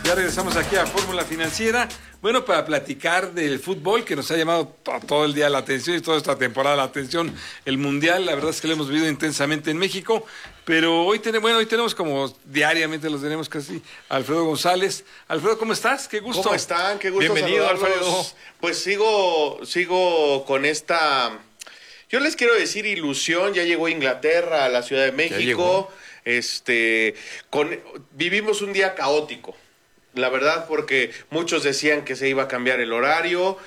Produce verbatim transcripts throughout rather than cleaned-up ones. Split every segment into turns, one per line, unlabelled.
Ya regresamos aquí a Fórmula Financiera. Bueno, para platicar del fútbol que nos ha llamado todo el día la atención y toda esta temporada la atención, el Mundial, la verdad es que lo hemos vivido intensamente en México, pero hoy tenemos, bueno, hoy tenemos como diariamente los tenemos casi, Alfredo González. Alfredo, ¿cómo estás? Qué gusto.
¿Cómo están? Qué gusto
Bienvenido,
saludarlos.
Alfredo.
Pues sigo, sigo con esta, yo les quiero decir ilusión, ya llegó Inglaterra a la Ciudad de México, este, con, vivimos un día caótico. La verdad, porque muchos decían que se iba a cambiar el horario.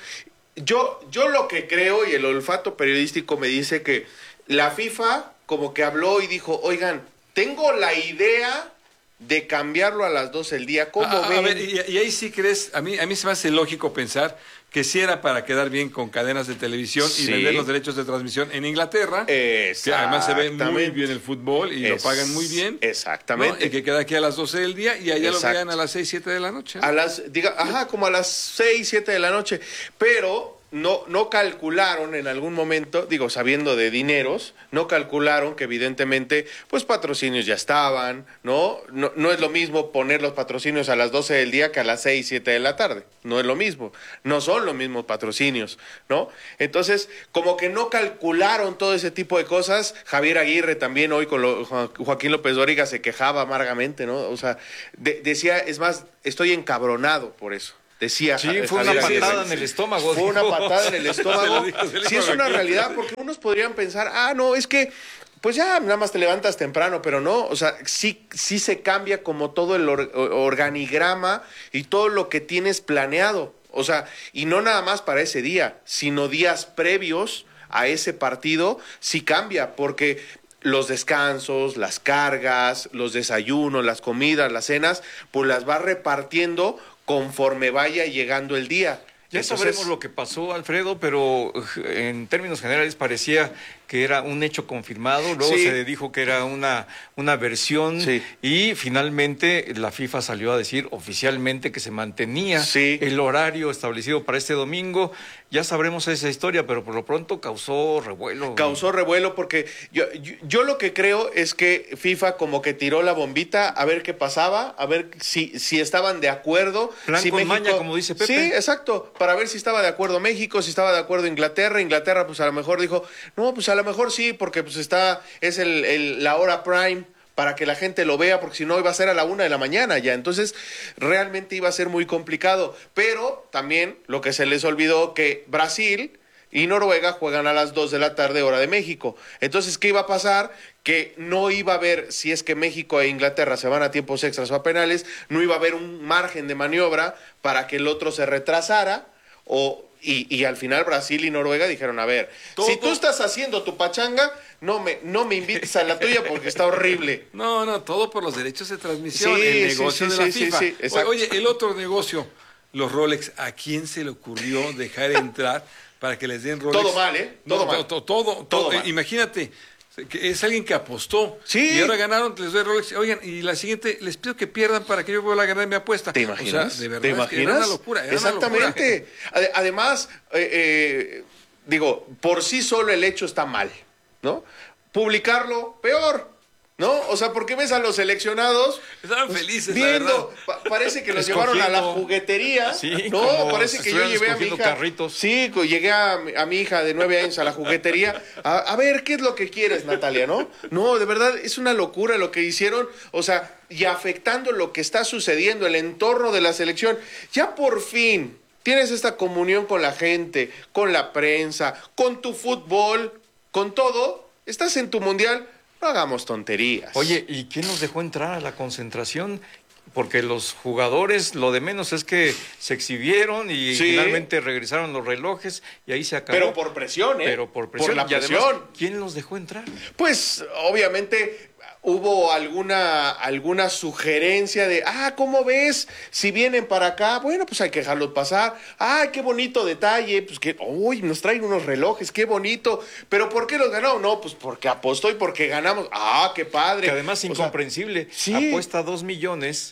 Yo, yo lo que creo, y el olfato periodístico me dice que la FIFA como que habló y dijo, oigan, tengo la idea de cambiarlo a las doce del día. ¿Cómo
a,
ven?
A ver, y, y ahí sí crees, a mí, a mí se me hace lógico pensar que sí era para quedar bien con cadenas de televisión
Sí.
y vender los derechos de transmisión en Inglaterra, que además se ve muy bien el fútbol y
Es-
lo pagan muy bien.
Exactamente.
¿no? Y que queda aquí a las doce del día y allá
Exacto.
lo vean a las seis, siete de la noche. ¿no?
A las, diga, ajá, como a las seis, siete de la noche. Pero no, no calcularon en algún momento, digo, sabiendo de dineros, no calcularon que evidentemente, pues patrocinios ya estaban, ¿no? No, no es lo mismo poner los patrocinios a las doce del día que a las seis, siete de la tarde. No es lo mismo. No son los mismos patrocinios, ¿no? Entonces, como que no calcularon todo ese tipo de cosas. Javier Aguirre también hoy con lo, Jo- Joaquín López Dóriga se quejaba amargamente, ¿no? O sea, de- decía, es más, estoy encabronado por eso. Decía
Sí,
Ja-
fue una
Javier Aguirre.
patada en el estómago.
Fue una
dijo.
patada en el estómago.
Se lo dijo, se lo
Sí,
dijo
es una
aquí.
realidad, porque unos podrían pensar, ah, no, es que, pues ya, nada más te levantas temprano, pero no, o sea, sí, sí se cambia como todo el or- organigrama y todo lo que tienes planeado. O sea, y no nada más para ese día, sino días previos a ese partido, sí cambia, porque los descansos, las cargas, los desayunos, las comidas, las cenas, pues las va repartiendo conforme vaya llegando el día.
Ya
Entonces,
sabremos lo que pasó, Alfredo, pero eh, en términos generales parecía que era un hecho confirmado, luego
Sí.
se dijo que era una, una versión
Sí.
y finalmente la FIFA salió a decir oficialmente que se mantenía
Sí.
el horario establecido para este domingo. Ya sabremos esa historia, pero por lo pronto causó revuelo.
Causó revuelo porque yo, yo, yo lo que creo es que FIFA como que tiró la bombita a ver qué pasaba, a ver si, si estaban de acuerdo.
Plan
si
con maña, como dice Pepe.
Sí, exacto, para ver si estaba de acuerdo México, si estaba de acuerdo Inglaterra. Inglaterra pues a lo mejor dijo, no, pues a lo mejor sí, porque pues está, es el, el- la hora prime para que la gente lo vea, porque si no iba a ser a la una de la mañana ya. Entonces, realmente iba a ser muy complicado. Pero también lo que se les olvidó que Brasil y Noruega juegan a las dos de la tarde, hora de México. Entonces, ¿qué iba a pasar? Que no iba a haber, si es que México e Inglaterra se van a tiempos extras o a penales, no iba a haber un margen de maniobra para que el otro se retrasara o... Y, y al final Brasil y Noruega dijeron, a ver,
Todo-
si tú estás haciendo tu pachanga, no me, no me invites a la tuya porque está horrible.
No, no, todo por los derechos de transmisión,
Sí,
el
sí,
negocio
sí,
de la
sí, sí,
FIFA.
sí,
O-
exacto.
Oye, el otro negocio, los Rolex, ¿a quién se le ocurrió dejar entrar para que les den Rolex?
Todo mal, ¿eh? Todo
No,
mal.
to- to- Todo,
Todo
todo.
mal.
Imagínate, que es alguien que apostó.
Sí.
Y ahora ganaron, les doy Rolex. Oigan, y la siguiente, les pido que pierdan para que yo vuelva a ganar mi apuesta.
¿Te imaginas?
O sea, de verdad,
¿Te
es que
imaginas?
era una locura. Era una locura.
Exactamente. Ade- Además, eh, eh, digo, por sí solo el hecho está mal, ¿no? Publicarlo, peor, ¿no? O sea, ¿por qué ves a los seleccionados
Estaban felices, la
viendo?
verdad.
Pa- parece que los llevaron a la
Escogiendo.
juguetería.
Sí,
no,
como
parece
si
que yo
estuvieran
llevé a mi
escogiendo
hija.
carritos.
Sí, co- llegué a, mi- a mi hija de nueve años a la juguetería. A, a ver, ¿qué es lo que quieres, Natalia, no? No, de verdad, es una locura lo que hicieron. O sea, y afectando lo que está sucediendo, el entorno de la selección. Ya por fin tienes esta comunión con la gente, con la prensa, con tu fútbol, con todo. Estás en tu mundial. No hagamos tonterías.
Oye, ¿y quién nos dejó entrar a la concentración? Porque los jugadores, lo de menos es que se exhibieron y
Sí.
finalmente regresaron los relojes y ahí se acabó.
Pero por presión, ¿eh?
Pero por presión.
la
Y además,
presión.
¿quién los dejó entrar?
Pues obviamente hubo alguna, alguna sugerencia de, ah, ¿cómo ves? Si vienen para acá, bueno, pues hay que dejarlos pasar. Ah, qué bonito detalle, pues que, uy, nos traen unos relojes, qué bonito. Pero ¿por qué los ganó? No, pues porque apostó y porque ganamos. Ah, qué padre.
Que además
O sea,
incomprensible.
sí.
Apuesta dos millones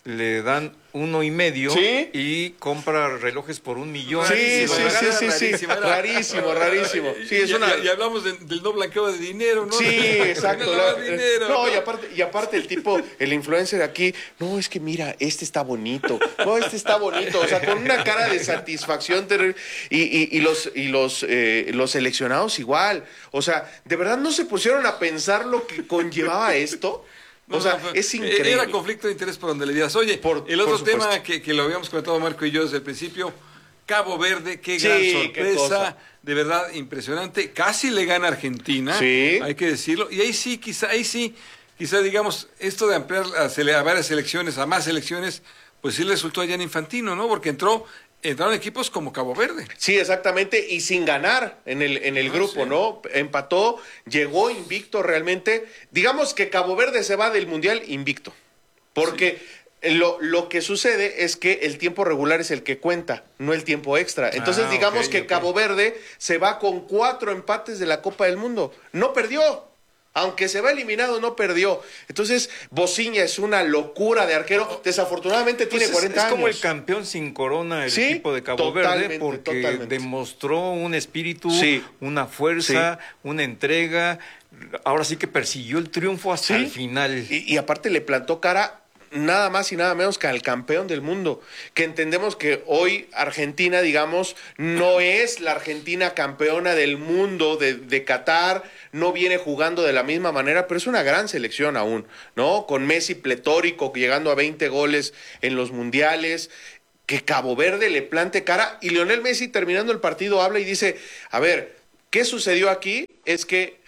le dan uno y medio
¿Sí?
y compra relojes por un millón.
Sí,
Y
sí,
lo
sí,
gana.
sí, sí,
rarísimo, era-
rarísimo, rarísimo. Sí, es
y,
una...
y- y hablamos de- del no blanqueo de dinero, ¿no?
Sí, exacto.
No
la-
lavar dinero,
no, y aparte, y aparte el tipo, el influencer aquí, no, es que mira, este está bonito, no, este está bonito, o sea, con una cara de satisfacción terrible. Y, y, y los, y los, eh, los seleccionados igual, o sea, ¿de verdad no se pusieron a pensar lo que conllevaba esto? O
No,
sea,
no,
es
fue-
increíble.
Era conflicto de interés por donde le digas. Oye,
Por-
el otro
por supuesto.
tema que, que lo habíamos comentado Marco y yo desde el principio, Cabo Verde, qué
Sí,
gran
qué cosa.
sorpresa, de verdad impresionante. Casi le gana a Argentina,
Sí.
hay que decirlo. Y ahí sí, quizá, ahí sí, quizá digamos, esto de ampliar a, sele- a varias selecciones, a más selecciones, pues sí le resultó allá en Infantino, ¿no? Porque entró, entraron equipos como Cabo Verde.
Sí, exactamente, y sin ganar en el, en el
Ah,
grupo,
sí.
¿no? Empató, llegó invicto realmente. Digamos que Cabo Verde se va del Mundial invicto, porque lo, lo que sucede es que el tiempo regular es el que cuenta, no el tiempo extra. Entonces
Ah,
digamos
ok,
que
ok.
Cabo Verde se va con cuatro empates de la Copa del Mundo. No perdió. Aunque se va eliminado, no perdió. Entonces, Bociña es una locura de arquero. Desafortunadamente tiene
Pues es-
cuarenta
es,
años.
como el campeón sin corona el
Sí,
equipo de Cabo
totalmente,
Verde porque
totalmente.
demostró un espíritu,
Sí.
una fuerza, una entrega. Ahora sí que persiguió el triunfo hasta
Sí.
el final.
Y, y aparte le plantó cara nada más y nada menos que al campeón del mundo. Que entendemos que hoy Argentina, digamos, no es la Argentina campeona del mundo de, de Qatar, no viene jugando de la misma manera, pero es una gran selección aún, ¿no? Con Messi pletórico, llegando a veinte goles en los mundiales. Que Cabo Verde le plante cara y Lionel Messi terminando el partido habla y dice, a ver, ¿qué sucedió aquí? Es que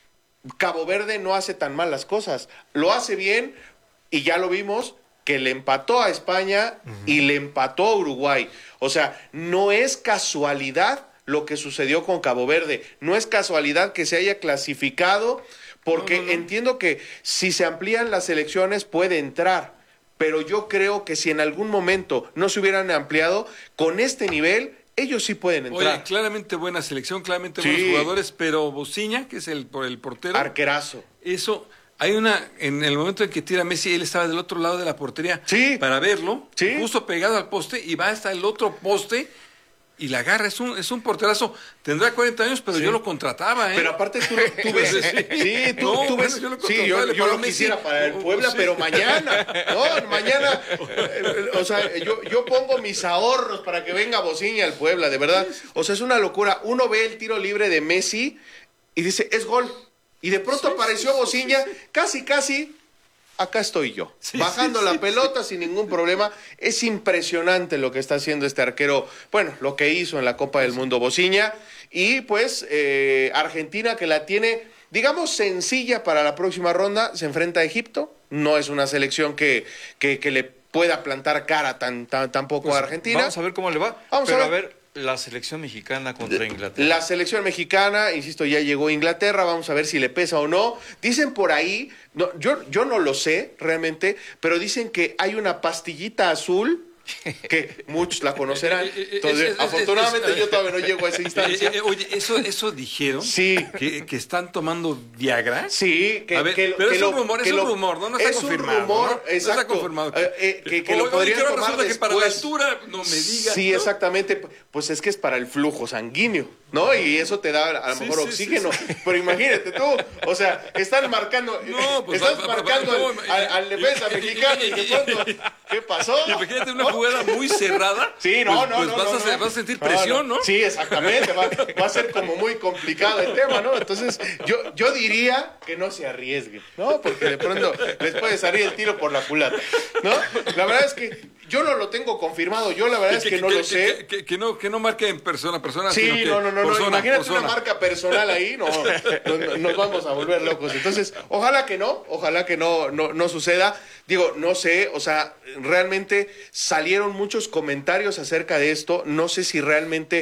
Cabo Verde no hace tan mal las cosas, lo hace bien y ya lo vimos que le empató a España y le empató a Uruguay. O sea, no es casualidad lo que sucedió con Cabo Verde, no es casualidad que se haya clasificado, porque
No, no, no.
entiendo que si se amplían las elecciones puede entrar, pero yo creo que si en algún momento no se hubieran ampliado, con este nivel ellos sí pueden entrar.
Oye, claramente buena selección, claramente
Sí.
buenos jugadores, pero Bociña, que es el, por el portero,
Arquerazo.
eso, hay una, en el momento en que tira Messi, él estaba del otro lado de la portería
Sí.
para verlo,
Sí.
justo pegado al poste, y va hasta el otro poste y la agarra. Es un, es un porterazo. Tendrá cuarenta años, pero
Sí.
yo lo contrataba, ¿eh?
Pero aparte tú, tú ves,
Sí.
sí, tú,
No,
tú
bueno,
ves,
yo lo
sí,
contrataba,
yo,
le
yo
pagó
lo
Messi.
quisiera para el
Oh,
Puebla,
sí.
pero mañana, no, mañana, eh, o sea, yo, yo pongo mis ahorros para que venga Bociña al Puebla, de verdad, o sea, es una locura, uno ve el tiro libre de Messi y dice, es gol, y de pronto apareció Bociña, casi, casi, acá estoy yo,
Sí,
bajando
sí,
la
sí,
pelota sin ningún problema. Es impresionante lo que está haciendo este arquero, bueno, lo que hizo en la Copa del Mundo Bociña. Y pues eh, Argentina, que la tiene, digamos, sencilla para la próxima ronda, se enfrenta a Egipto. No es una selección que, que, que le pueda plantar cara tan, tan, tampoco a Argentina.
Vamos a ver cómo le va.
Vamos a
Pero a
ver.
ver, la selección mexicana contra Inglaterra.
La selección mexicana, insisto, ya llegó a Inglaterra, vamos a ver si le pesa o no. Dicen por ahí, no, yo, yo no lo sé realmente, pero dicen que hay una pastillita azul, que muchos la conocerán.
Eh, eh, eh,
Entonces,
es- es-
afortunadamente
es-
yo todavía no llego a esa instancia.
Eh, eh, oye, eso, eso dijeron.
Sí.
Que, que están tomando Viagra.
Sí, que,
A ver,
que,
pero
que
es un rumor, es un rumor, ¿no? No está
es
confirmado,
un rumor,
¿no? No está
exacto.
confirmado.
Eh, eh, que que lo
Oye,
podrían
que ahora
tomar
resulta que para la
después.
altura, no me digas.
Sí,
¿no?
exactamente. Pues es que es para el flujo sanguíneo, ¿no? Y eso te da a lo
Sí,
mejor
sí,
oxígeno.
sí, sí.
Pero imagínate tú, o sea, están marcando,
No, pues,
estás
va- va- va-
marcando
no,
al, al- al defensa mexicano y de pronto, ¿qué pasó?
Imagínate una jugada muy cerrada.
Sí, no,
pues,
no,
pues
no,
vas,
no,
a, se-
no.
vas a sentir
No,
presión, ¿no?
Sí, exactamente. Va, va a ser como muy complicado el tema, ¿no? Entonces, yo, yo diría que no se arriesguen, ¿no? Porque de pronto les puede salir el tiro por la culata, ¿no? La verdad es que yo no lo tengo confirmado. Yo la verdad es que no lo sé.
Que, que- que no, que no marque en persona, persona.
Sí,
sino que
no, no, no,
por
no.
zona,
Imagínate
por
una
zona.
marca personal ahí, no, no, no, nos vamos a volver locos. Entonces, ojalá que no, ojalá que no, no, no suceda. Digo, no sé, o sea, realmente salieron muchos comentarios acerca de esto. No sé si realmente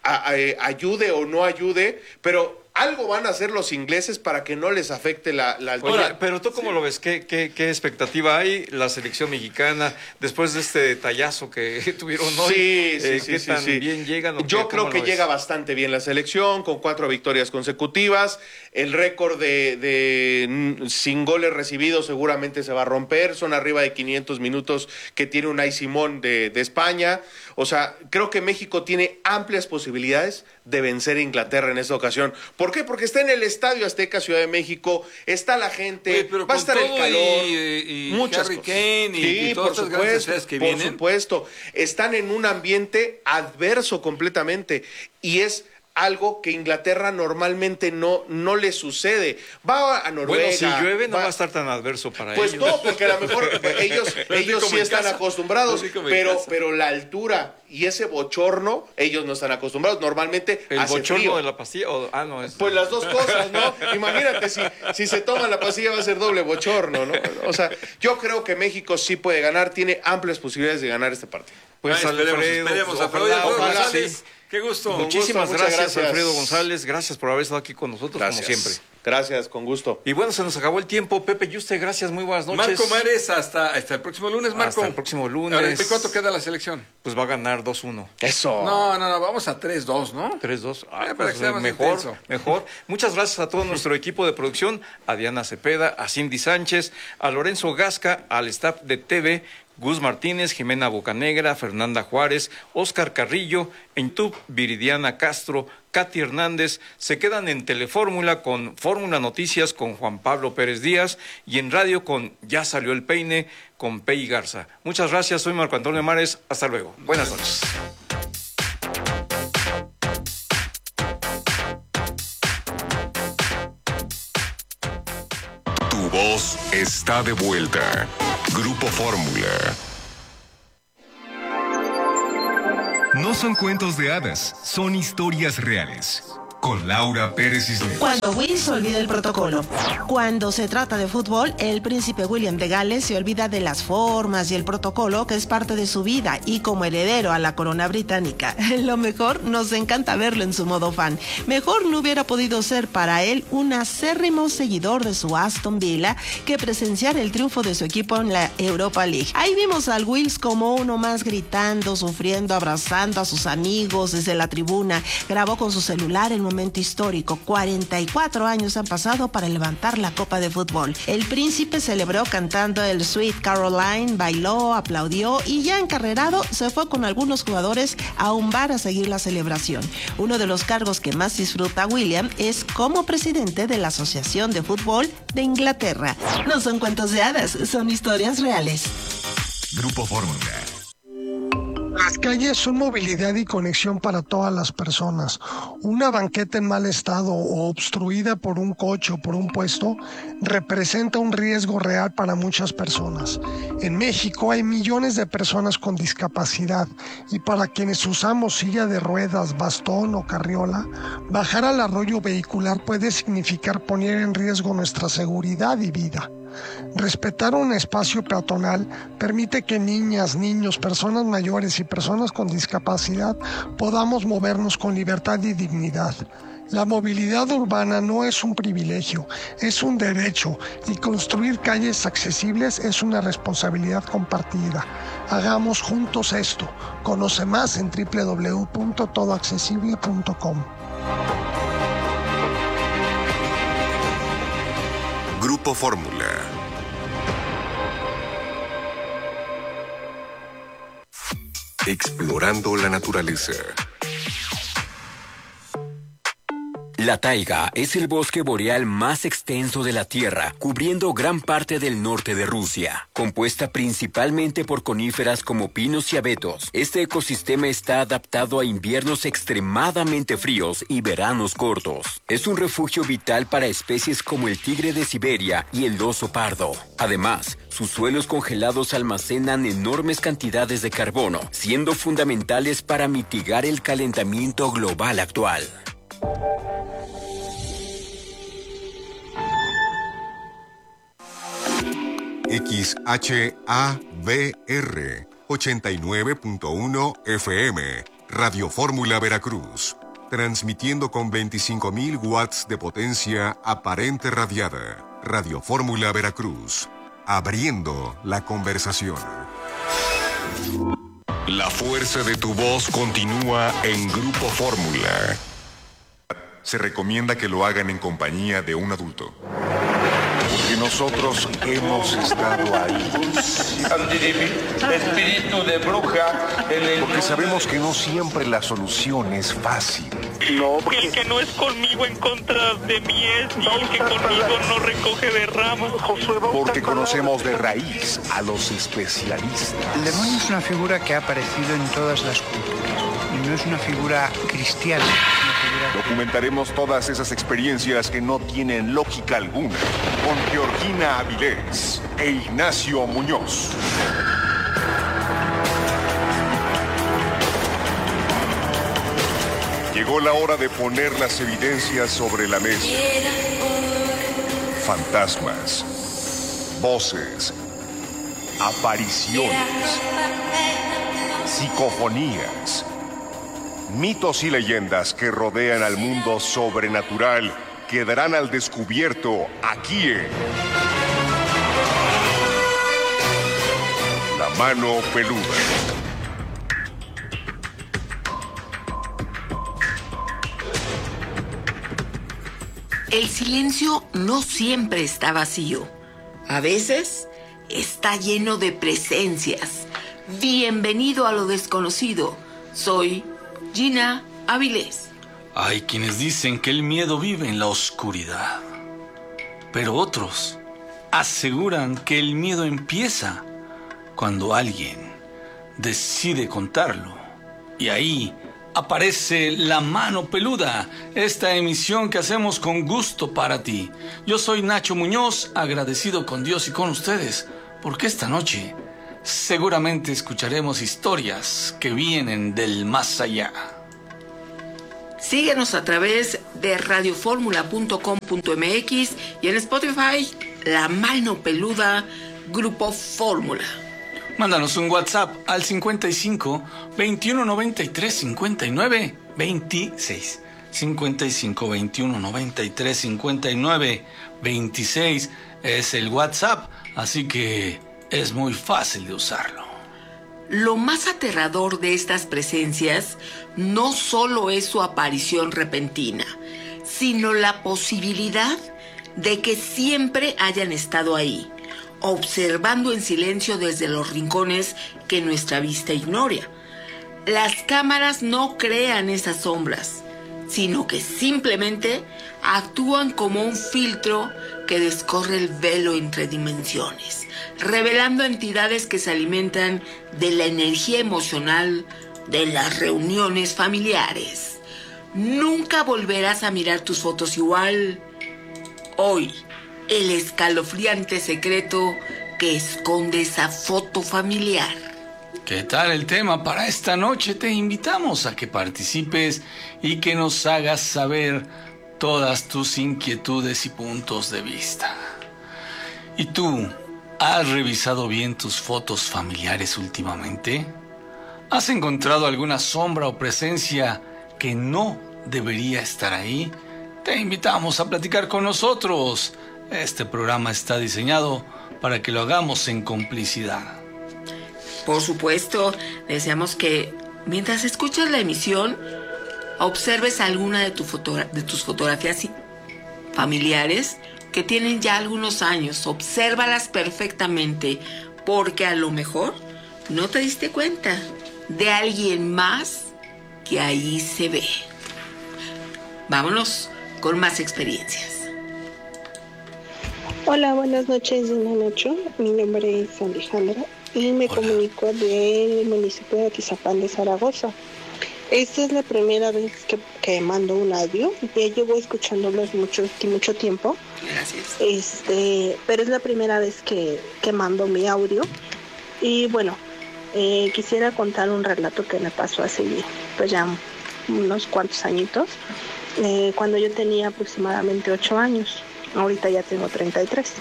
a, a, ayude o no ayude, pero algo van a hacer los ingleses para que no les afecte la, la altura.
Oye, pero tú cómo sí. lo ves, ¿Qué, qué, ¿qué expectativa hay la selección mexicana después de este detallazo que tuvieron hoy?
Sí, sí,
eh,
sí,
¿Qué
sí,
tan
sí.
bien llegan? ¿O
Yo
qué?
creo que
ves?
llega bastante bien la selección, con cuatro victorias consecutivas. El récord de, de sin goles recibidos seguramente se va a romper. Son arriba de quinientos minutos que tiene Unai Simón de, de España. O sea, creo que México tiene amplias posibilidades de vencer a Inglaterra en esta ocasión. ¿Por qué? Porque está en el Estadio Azteca, Ciudad de México, está la gente,
Oye, pero
va a estar el calor,
y, y
muchas
Harry
cosas.
Kane y,
sí,
y todas
por
estas grandes
supuesto,
estrellas que
por
vienen.
supuesto. Están en un ambiente adverso completamente y es algo que Inglaterra normalmente no, no le sucede. Va a Noruega.
Bueno, si llueve no
va,
va a estar tan adverso para
pues
ellos.
Pues no, porque a lo mejor ellos, ellos sí están
casa.
acostumbrados, pero, pero la altura y ese bochorno, ellos no están acostumbrados. Normalmente
¿El
hace
bochorno
frío.
de la pastilla? O, ah, no, es...
Pues las dos cosas, ¿no? Imagínate, si, si se toman la pastilla va a ser doble bochorno, ¿no? O sea, yo creo que México sí puede ganar, tiene amplias posibilidades de ganar este partido.
Pues
ah, esperemos,
Alfredo,
esperemos,
ojalá,
Alfredo, Alfredo
ojalá,
González.
sí.
Qué gusto.
Muchísimas
gusto,
gracias,
gracias,
Alfredo González. Gracias por haber estado aquí con nosotros,
gracias.
como siempre.
Gracias, con gusto.
Y bueno, se nos acabó el tiempo. Pepe Yuste, gracias, muy buenas noches.
Marco Mares, hasta, hasta el próximo lunes, Marco.
Hasta el próximo lunes.
Ahora, ¿cuánto queda la selección?
Pues va a ganar dos uno.
Eso.
No, no, no, vamos a tres dos, ¿no?
tres dos. Ah,
Eh, para
pues,
que sea más
mejor,
intenso.
mejor. Muchas gracias a todo nuestro equipo de producción, a Diana Cepeda, a Cindy Sánchez, a Lorenzo Gasca, al staff de T V, Gus Martínez, Jimena Bocanegra, Fernanda Juárez, Oscar Carrillo, en YouTube, Viridiana Castro, Katy Hernández. Se quedan en Telefórmula con Fórmula Noticias con Juan Pablo Pérez Díaz y en radio con Ya Salió el Peine con Pei Garza. Muchas gracias, soy Marco Antonio Mares. Hasta luego. Buenas noches.
Tu voz está de vuelta. Grupo Fórmula. No son cuentos de hadas, son historias reales. Con Laura Pérez Cisneros.
Cuando Will se olvida el protocolo. Cuando se trata de fútbol, el príncipe William de Gales se olvida de las formas y el protocolo que es parte de su vida y como heredero a la corona británica. Lo mejor, nos encanta verlo en su modo fan. Mejor no hubiera podido ser para él un acérrimo seguidor de su Aston Villa que presenciar el triunfo de su equipo en la Europa League. Ahí vimos al Wills como uno más gritando, sufriendo, abrazando a sus amigos desde la tribuna. Grabó con su celular el momento histórico. cuarenta y cuatro años han pasado para levantar la Copa de Fútbol. El príncipe celebró cantando el Sweet Caroline, bailó, aplaudió y ya encarrerado se fue con algunos jugadores a un bar a seguir la celebración. Uno de los cargos que más disfruta William es como presidente de la Asociación de Fútbol de Inglaterra. No son cuentos de hadas, son historias reales.
Grupo Fórmula.
Las calles son movilidad y conexión para todas las personas. Una banqueta en mal estado o obstruida por un coche o por un puesto representa un riesgo real para muchas personas. En México hay millones de personas con discapacidad y para quienes usamos silla de ruedas, bastón o carriola, bajar al arroyo vehicular puede significar poner en riesgo nuestra seguridad y vida. Respetar un espacio peatonal permite que niñas, niños, personas mayores y personas con discapacidad podamos movernos con libertad y dignidad. La movilidad urbana no es un privilegio, es un derecho y construir calles accesibles es una responsabilidad compartida. Hagamos juntos esto. Conoce más en doble u doble u doble u punto todo accesible punto com.
Grupo Fórmula. Explorando la naturaleza.
La taiga es el bosque boreal más extenso de la Tierra, cubriendo gran parte del norte de Rusia. Compuesta principalmente por coníferas como pinos y abetos, este ecosistema está adaptado a inviernos extremadamente fríos y veranos cortos. Es un refugio vital para especies como el tigre de Siberia y el oso pardo. Además, sus suelos congelados almacenan enormes cantidades de carbono, siendo fundamentales para mitigar el calentamiento global actual.
X H A V R ochenta y nueve punto uno F M, Radio Fórmula Veracruz, transmitiendo con veinticinco mil watts de potencia aparente radiada. Radio Fórmula Veracruz, abriendo la conversación. La fuerza de tu voz continúa en Grupo Fórmula. Se recomienda que lo hagan en compañía de un adulto. Porque nosotros hemos estado ahí.
Espíritu de bruja.
Porque sabemos que no siempre la solución es fácil.
No, porque... El que no es conmigo en contra de mí es, y el que conmigo no recoge de ramas.
Porque conocemos de raíz a los especialistas.
El demonio es una figura que ha aparecido en todas las culturas. Y no es una figura cristiana.
Documentaremos todas esas experiencias que no tienen lógica alguna con Georgina Avilés e Ignacio Muñoz. Llegó la hora de poner las evidencias sobre la mesa. Fantasmas, voces, apariciones, psicofonías, mitos y leyendas que rodean al mundo sobrenatural quedarán al descubierto aquí en La Mano Peluda.
El silencio no siempre está vacío. A veces está lleno de presencias. Bienvenido a lo desconocido. Soy Gina Avilés.
Hay quienes dicen que el miedo vive en la oscuridad, pero otros aseguran que el miedo empieza cuando alguien decide contarlo. Y ahí aparece La Mano Peluda, esta emisión que hacemos con gusto para ti. Yo soy Nacho Muñoz, agradecido con Dios y con ustedes, porque esta noche seguramente escucharemos historias que vienen del más allá.
Síguenos a través de radio fórmula punto com punto m x y en Spotify, La Mano Peluda, Grupo Fórmula.
Mándanos un WhatsApp al cincuenta y cinco, veintiuno noventa y tres, cincuenta y nueve, veintiséis. cincuenta y cinco, veintiuno noventa y tres, cincuenta y nueve, veintiséis es el WhatsApp, así que es muy fácil de usarlo.
Lo más aterrador de estas presencias no solo es su aparición repentina, sino la posibilidad de que siempre hayan estado ahí, observando en silencio desde los rincones que nuestra vista ignora. Las cámaras no crean esas sombras, sino que simplemente actúan como un filtro que descorre el velo entre dimensiones, revelando entidades que se alimentan de la energía emocional de las reuniones familiares. Nunca volverás a mirar tus fotos igual. Hoy, el escalofriante secreto que esconde esa foto familiar.
¿Qué tal el tema para esta noche? Te invitamos a que participes y que nos hagas saber todas tus inquietudes y puntos de vista. ¿Y tú, has revisado bien tus fotos familiares últimamente? ¿Has encontrado alguna sombra o presencia que no debería estar ahí? Te invitamos a platicar con nosotros. Este programa está diseñado para que lo hagamos en complicidad.
Por supuesto, deseamos que mientras escuchas la emisión, observes alguna de, tu fotogra- de tus fotografías familiares que tienen ya algunos años. Obsérvalas perfectamente, porque a lo mejor no te diste cuenta de alguien más que ahí se ve. Vámonos con más experiencias.
Hola, buenas noches, Gina Nacho. Mi nombre es Alejandra y me Hola. comunico del municipio de Atizapán de Zaragoza. Esta es la primera vez que, que mando un audio. Ya llevo escuchándolos mucho, mucho tiempo.
Gracias.
Este, pero es la primera vez que, que mando mi audio. Y bueno, eh, quisiera contar un relato que me pasó hace pues ya unos cuantos añitos. Eh, cuando yo tenía aproximadamente ocho años. Ahorita ya tengo treinta y tres.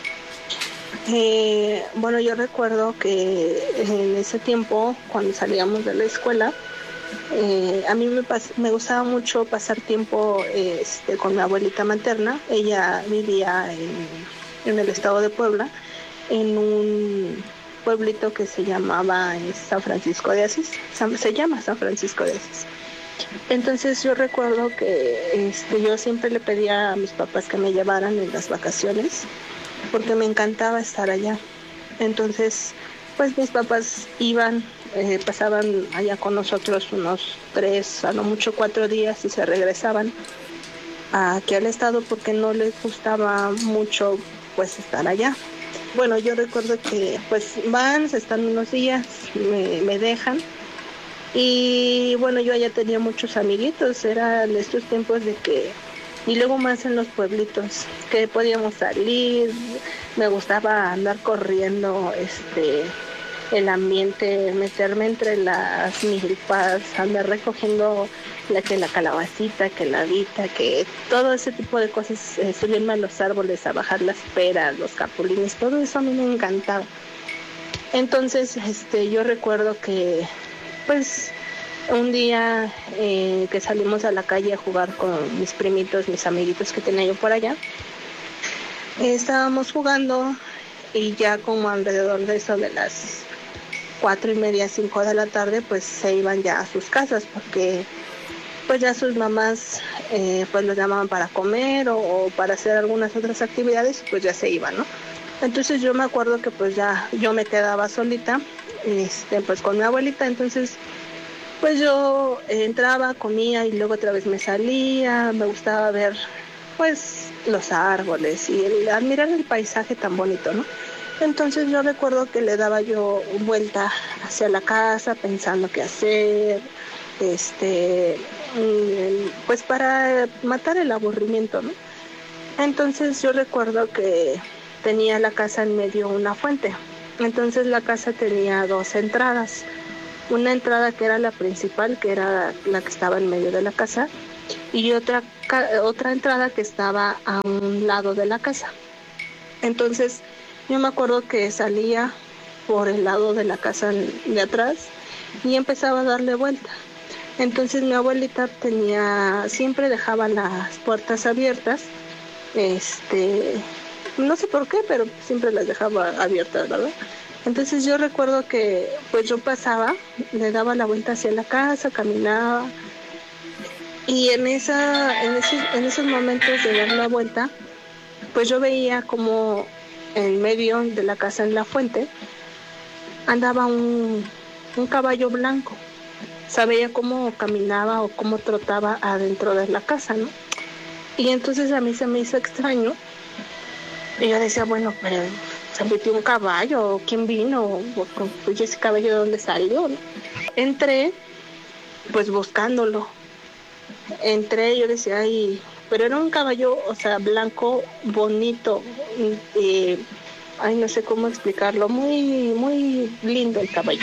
Eh, bueno, yo recuerdo que en ese tiempo, cuando salíamos de la escuela, Eh, a mí me, pas- me gustaba mucho pasar tiempo este, con mi abuelita materna. Ella vivía en, en el estado de Puebla, en un pueblito que se llamaba eh, San Francisco de Asís. San- se llama San Francisco de Asís. Entonces yo recuerdo que este, yo siempre le pedía a mis papás que me llevaran en las vacaciones porque me encantaba estar allá. Entonces, pues mis papás iban, eh, pasaban allá con nosotros unos tres, a lo mucho cuatro días y se regresaban aquí al estado porque no les gustaba mucho pues estar allá. Bueno, yo recuerdo que pues van, se están unos días, me, me dejan. Y bueno, yo allá tenía muchos amiguitos, eran estos tiempos de que, y luego más en los pueblitos, que podíamos salir, me gustaba andar corriendo, este, el ambiente, meterme entre las milpas, andar recogiendo la que la calabacita, que la vita, que todo ese tipo de cosas, eh, subirme a los árboles, a bajar las peras, los capulines, todo eso a mí me encantaba. Entonces, este, yo recuerdo que pues un día eh, que salimos a la calle a jugar con mis primitos, mis amiguitos que tenía yo por allá, eh, estábamos jugando y ya como alrededor de eso de las cuatro y media, cinco de la tarde, pues se iban ya a sus casas porque pues ya sus mamás eh, pues los llamaban para comer o, o para hacer algunas otras actividades y pues ya se iban, ¿no? Entonces yo me acuerdo que pues ya yo me quedaba solita, este, pues con mi abuelita, entonces pues yo entraba, comía y luego otra vez me salía, me gustaba ver pues los árboles y el, admirar el paisaje tan bonito, ¿no? Entonces yo recuerdo que le daba yo vuelta hacia la casa pensando qué hacer, este, pues para matar el aburrimiento, ¿no? Entonces yo recuerdo que tenía la casa en medio una fuente. Entonces la casa tenía dos entradas. Una entrada que era la principal, que era la que estaba en medio de la casa, y otra, otra entrada que estaba a un lado de la casa. Entonces yo me acuerdo que salía por el lado de la casa de atrás y empezaba a darle vuelta. Entonces mi abuelita tenía, siempre dejaba las puertas abiertas, este, no sé por qué, pero siempre las dejaba abiertas, ¿verdad? Entonces yo recuerdo que pues yo pasaba, le daba la vuelta hacia la casa, caminaba y en esa, en esos, en esos momentos de dar la vuelta, pues yo veía como en medio de la casa en la fuente andaba un, un caballo blanco. Sabía cómo caminaba o cómo trotaba adentro de la casa, ¿no? Y entonces a mí se me hizo extraño y yo decía, bueno, pero se metió un caballo, ¿quién vino? Pues ese caballo, ¿de dónde salió? ¿No? Entré, pues buscándolo. Entré, yo decía, ay, pero era un caballo, o sea, blanco, bonito, eh, ay, no sé cómo explicarlo, muy, muy lindo el caballo.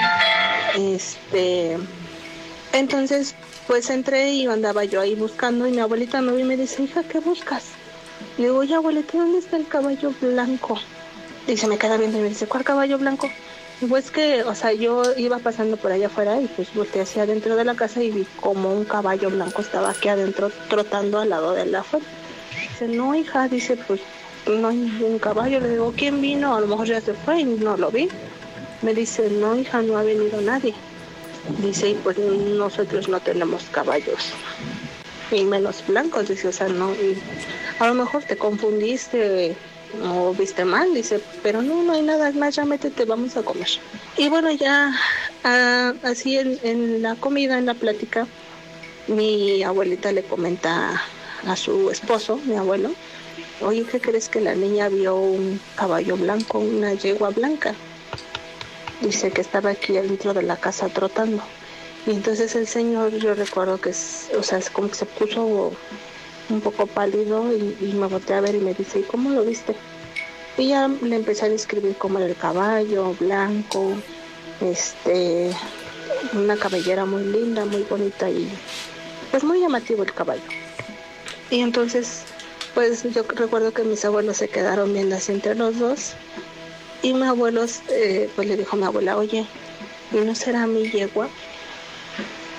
Este, entonces, pues entré y andaba yo ahí buscando y mi abuelita me ve y me dice, hija, ¿qué buscas? Le digo, oye, abuelita, ¿dónde está el caballo blanco? Y se me queda viendo y me dice, ¿cuál caballo blanco? Y pues que, o sea, yo iba pasando por allá afuera y pues volteé hacia adentro de la casa y vi como un caballo blanco estaba aquí adentro trotando al lado de la fuente. Dice, no, hija, dice, pues no hay ningún caballo. Le digo, ¿quién vino? A lo mejor ya se fue y no lo vi. Me dice, no, hija, no ha venido nadie. Dice, y pues nosotros no tenemos caballos, y menos blancos. Dice, o sea, no, a lo mejor te confundiste o viste mal. Dice, pero no, no hay nada más, ya métete, vamos a comer. Y bueno, ya ah, así en, en la comida, en la plática, mi abuelita le comenta a su esposo, mi abuelo, oye, ¿qué crees que la niña vio un caballo blanco, una yegua blanca? Dice que estaba aquí dentro de la casa trotando. Y entonces el señor, yo recuerdo que, es, o sea, es como que se puso un poco pálido y, y me volteé a ver y me dice, ¿y cómo lo viste? Y ya le empecé a describir cómo era el caballo, blanco, este, una cabellera muy linda, muy bonita y pues muy llamativo el caballo. Y entonces, pues yo recuerdo que mis abuelos se quedaron viendo así entre los dos. Y mi abuelo, eh, pues le dijo a mi abuela, oye, ¿y no será mi yegua?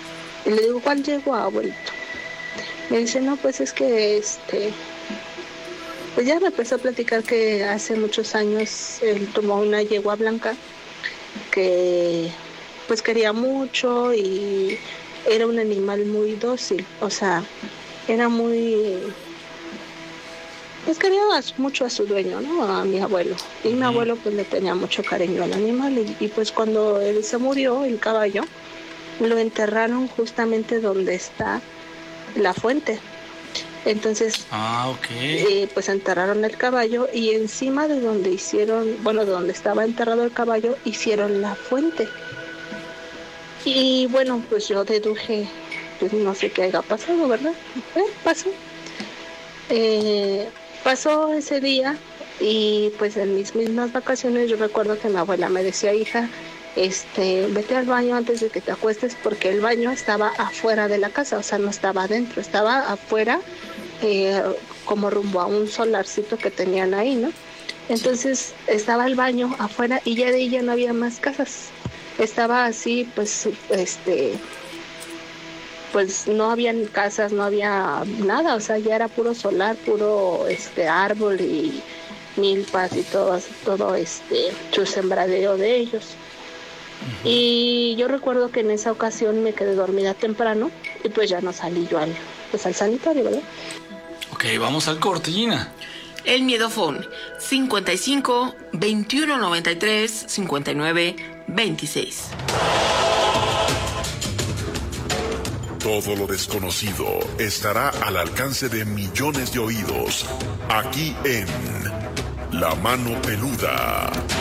Y le digo, ¿cuál yegua, abuelito? Me dice, no, pues es que este... Pues ya me empezó a platicar que hace muchos años él tomó una yegua blanca que pues quería mucho y era un animal muy dócil, o sea, era muy... Pues quería mucho a su dueño, ¿no? A mi abuelo. Y mi abuelo pues le tenía mucho cariño al animal y, y pues cuando él se murió, el caballo, lo enterraron justamente donde está la fuente. Entonces,
ah, okay.
eh, pues enterraron el caballo y encima de donde hicieron, bueno, de donde estaba enterrado el caballo, hicieron la fuente. Y bueno, pues yo deduje, pues no sé qué haya pasado, ¿verdad? Eh, pasó. Eh, pasó ese día y pues en mis mismas vacaciones yo recuerdo que mi abuela me decía, hija, este, vete al baño antes de que te acuestes, porque el baño estaba afuera de la casa, o sea, no estaba adentro, estaba afuera, eh, como rumbo a un solarcito que tenían ahí, ¿no? Entonces estaba el baño afuera y ya de ahí ya no había más casas, estaba así, pues, este, pues no habían casas, no había nada, o sea, ya era puro solar, puro, este, árbol y milpas y todo, todo, este, su sembradero de ellos. Y yo recuerdo que en esa ocasión me quedé dormida temprano y pues ya no salí yo al, pues al sanitario, ¿verdad?
Ok, vamos al corte, Gina.
El Miedofón, cincuenta y cinco, veintiuno noventa y tres, cincuenta y nueve, veintiséis.
Todo lo desconocido estará al alcance de millones de oídos, aquí en La Mano Peluda.